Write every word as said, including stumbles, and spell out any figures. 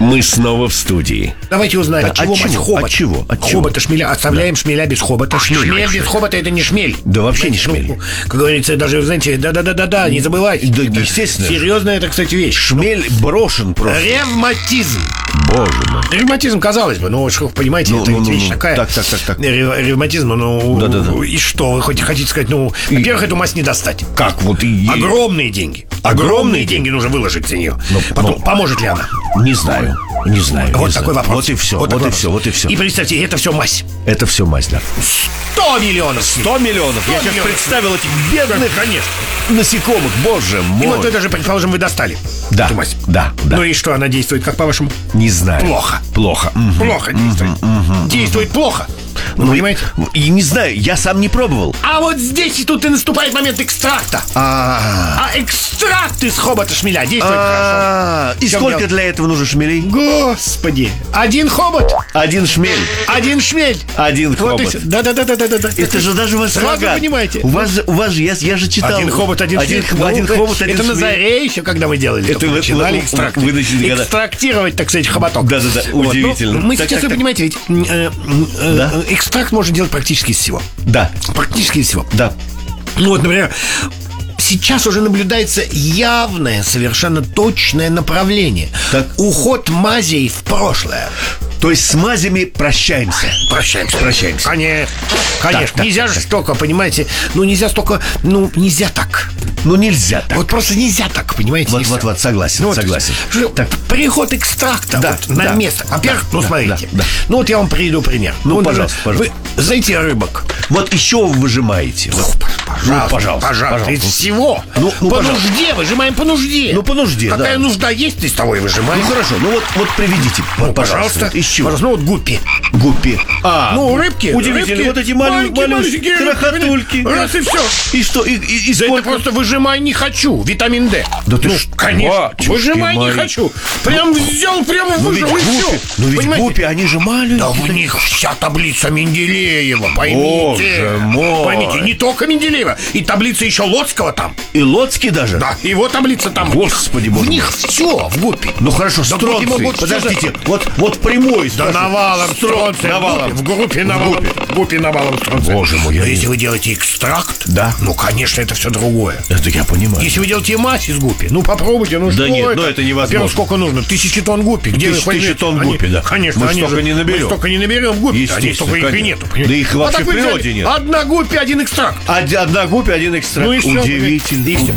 Мы снова в студии. Давайте узнаем, от чего мазь хобот. От чего? От Хобота шмеля. Оставляем да. шмеля без хобота. Шмель, шмель без хобота — это не шмель. Да вообще не шмель. Ну, как говорится, даже, знаете, да-да-да-да, не забывайте. Да, естественно. Серьезная это, кстати, вещь. Шмель брошен просто. Ревматизм. Боже мой. Ревматизм, казалось бы, ну, что, понимаете, ну, это ну, ведь вещь ну, такая. Так, так, так, так. Ревматизм, ну, да, да, да. И что, вы хоть хотите сказать, ну, и... во-первых, эту мазь не достать. Как вот и... Огромные деньги. Огромные деньги нужно выложить за нее. Но, Потом, но... поможет ли она? Не знаю, не знаю. Вот не такой знаю. вопрос. Вот и все, вот, вот и вопрос. все, вот и все. И представьте, это все мазь. Это все мазь, да. Сто миллионов. Сто миллионов. Я сейчас представил этих бедных, конечно, насекомых, боже мой. И вот вы даже, предположим, вы достали да, эту мазь. Да, да. Ну и что, она действует, как по-вашему? Не знаю. Плохо. Плохо. Плохо угу, действует. Угу, угу, действует угу. плохо. Вы ну, понимаете? И не знаю, я сам не пробовал. А вот здесь и тут и наступает момент экстракта. А, а экстракт из хобота шмеля действует хорошо. И сколько для этого нужно шмелей? Господи. Один хобот. Один шмель. Один шмель. Один хобот. Да-да-да-да-да. Это же даже у вас рога. Понимаете? У вас, у вас же, я, я же читал. Один хобот, один шмель. Один хобот, один шмель. Это на заре еще, когда мы делали. Это вы начинали экстракт. Экстрактировать, так сказать, хоботок. Да-да-да, удивительно. Мы сейчас, вы понимаете, ведь экстракт можно делать практически из всего. Да. Практически из всего. Да. Ну вот, например, сейчас уже наблюдается явное, совершенно точное направление. Так. Уход мазей в прошлое. То есть с мазями прощаемся. Прощаемся. Прощаемся. Конечно. Конечно. Так, нельзя так, же так. столько, понимаете. Ну, нельзя столько. Ну, нельзя так. Ну, нельзя так. Вот просто нельзя так, понимаете? Вот, вот, вот, согласен, ну, согласен. Вот, так. Переход экстракта да, вот, на да, место. Во-первых, да, ну, да, смотрите. Да, да. Ну, вот я вам приведу пример. Ну, ну пожалуйста, вы, пожалуйста. Вы знаете рыбок? Вот еще вы выжимаете. Ну, пожалуйста, ну, пожалуйста. Пожалуйста. Из всего. Ну, ну, по пожалуйста. нужде. Выжимаем по нужде. Ну, по нужде, Какая да. нужда есть, из того и выжимаем. Ну, хорошо. Ну, вот, вот приведите, ну, пожалуйста. пожалуйста. Вот, из чего? Пожалуйста. Ну, вот гуппи. Гуппи. А, ну, рыбки. Удивительно. Рыбки, вот эти маленькие, маленькие крохотульки. Раз и все. И что? И, и, и да это просто выжимай не хочу. Витамин D. Да ты ну, ж, конечно. батюшки Выжимай мои. не хочу. Прям ну, взял, прямо выжил и все. Ну ведь гуппи, они же маленькие. Да в них вся таблица Менделеева, поймите. Боже мой. Поймите, не только Менделеева. И таблица еще Лоцкого там. И Лоцкий даже? Да, его таблица там. Господи, боже В них мой. все в гуппи. Ну хорошо, да стронций. Подождите, вот, вот прямой. Да навалом стронций. Навалом. В группе навалом. В группе навалом стронций. Боже мой. Но если вы делаете экстракт, да, ну, конечно, это все другое. Это я понимаю. Если вы делаете мазь из гуппи, ну, попробуйте, ну, да что нет, это? ну, это невозможно. Во-первых, сколько нужно? Тысячи тонн гуппи. Где Тысяч, вы тысячи тонн гуппи, да. Конечно, мы они столько же, не наберем. Мы столько не наберем гуппи. Они столько их и нету. Да их вообще а в природе нет. Одна гуппи, один экстракт. Одна гуппи, один экстракт. Ну и все. Удивительно.